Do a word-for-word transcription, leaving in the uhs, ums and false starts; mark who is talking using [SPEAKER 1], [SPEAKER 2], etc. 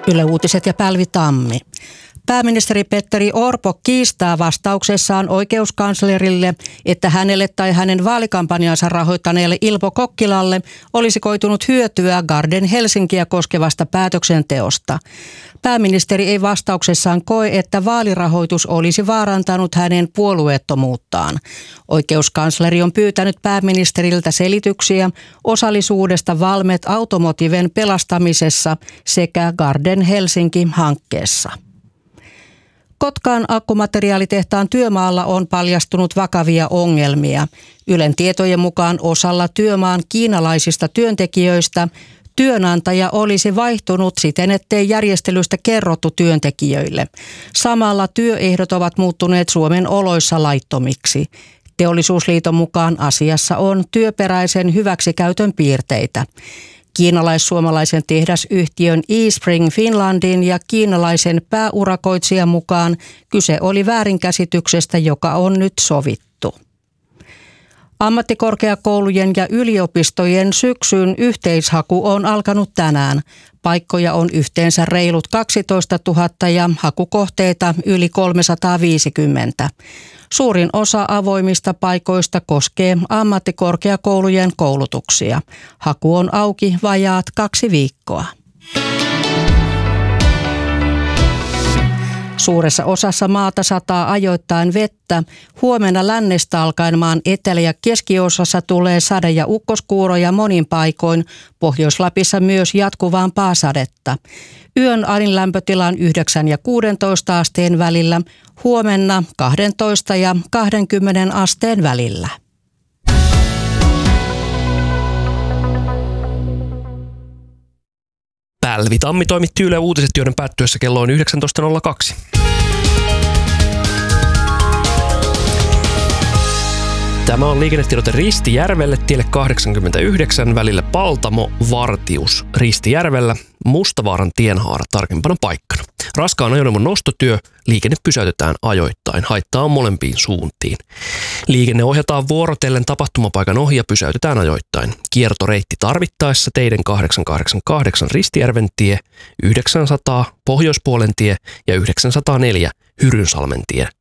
[SPEAKER 1] Yle Uutiset ja Päälvi Tammi. Pääministeri Petteri Orpo kiistää vastauksessaan oikeuskanslerille, että hänelle tai hänen vaalikampanjansa rahoittaneelle Ilpo Kokkilalle olisi koitunut hyötyä Garden Helsinkiä koskevasta päätöksenteosta. Pääministeri ei vastauksessaan koe, että vaalirahoitus olisi vaarantanut hänen puolueettomuuttaan. Oikeuskansleri on pyytänyt pääministeriltä selityksiä osallisuudesta Valmet Automotiven pelastamisessa sekä Garden Helsinki-hankkeessa. Kotkan akkumateriaalitehtaan työmaalla on paljastunut vakavia ongelmia. Ylen tietojen mukaan osalla työmaan kiinalaisista työntekijöistä työnantaja olisi vaihtunut siten, ettei järjestelystä kerrottu työntekijöille. Samalla työehdot ovat muuttuneet Suomen oloissa laittomiksi. Teollisuusliiton mukaan asiassa on työperäisen hyväksikäytön piirteitä. Kiinalais-suomalaisen tehdasyhtiön eSpring Finlandin ja kiinalaisen pääurakoitsijan mukaan kyse oli väärinkäsityksestä, joka on nyt sovittu. Ammattikorkeakoulujen ja yliopistojen syksyn yhteishaku on alkanut tänään. Paikkoja on yhteensä reilut kaksitoistatuhatta ja hakukohteita yli kolmesataaviisikymmentä. Suurin osa avoimista paikoista koskee ammattikorkeakoulujen koulutuksia. Haku on auki vajaat kaksi viikkoa. Suuressa osassa maata sataa ajoittain vettä. Huomenna lännestä alkaen maan etelä- ja keskiosassa tulee sade- ja ukkoskuuroja monin paikoin. Pohjois-Lapissa myös jatkuvampaa sadetta. Yön alin lämpötila on yhdeksän ja kuusitoista asteen välillä. Huomenna kaksitoista ja kaksikymmentä asteen välillä.
[SPEAKER 2] Päälvi Tammi toimitti Yle Uutiset, joiden päättyessä kello on yhdeksäntoista nolla kaksi. Tämä on liikennetiedote Ristijärvelle, tielle kahdeksankymmentäyhdeksän välillä Paltamo-Vartius Ristijärvellä, Mustavaaran tienhaara tarkempana paikkana. Raskaan ajoneuvon nostotyö, liikenne pysäytetään ajoittain, haittaa on molempiin suuntiin. Liikenne ohjataan vuorotellen tapahtumapaikan ohi ja pysäytetään ajoittain. Kiertoreitti tarvittaessa teiden kahdeksansataakahdeksankymmentäkahdeksan Ristijärven tie, yhdeksänsataa Pohjoispuolen tie ja yhdeksänsataaneljä Hyrynsalmen tie